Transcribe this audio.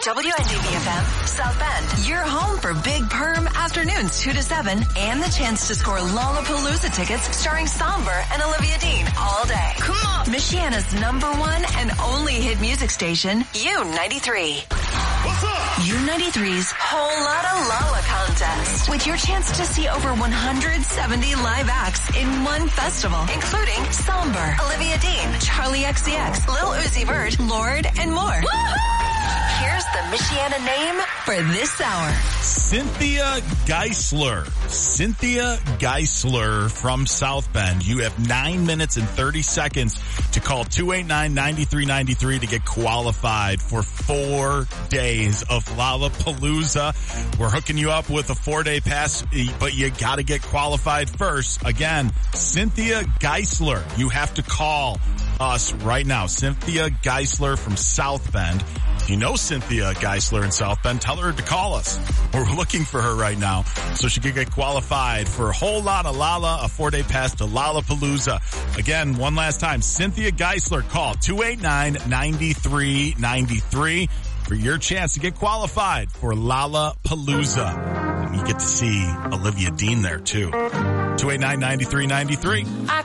WNDB-FM, South Bend. Your home for Big Perm afternoons 2 to 7 and the chance to score Lollapalooza tickets starring Somber and Olivia Dean all day. Come on. Michiana's #1 and only hit music station, U93. What's up? U93's Whole Lotta Lala contest with your chance to see over 170 live acts in one festival, including Somber, Olivia Dean, Charlie XCX, Lil Uzi Vert, Lorde, and more. Woo-hoo! Here's the Michiana name for this hour. Cynthia Geisler. Cynthia Geisler from South Bend. You have 9 minutes and 30 seconds to call 289-9393 to get qualified for 4 days of Lollapalooza. We're hooking you up with a 4-day pass, but you got to get qualified first. Again, Cynthia Geisler. You have to call us right now. Cynthia Geisler from South Bend. If you know Cynthia Geisler in South Bend, tell her to call us. We're looking for her right now so she can get qualified for a Whole Lotta Lala, a 4-day pass to Lollapalooza. Again, one last time, Cynthia Geisler, call 289-9393 for your chance to get qualified for Lollapalooza. And you get to see Olivia Dean there too. 289-9393.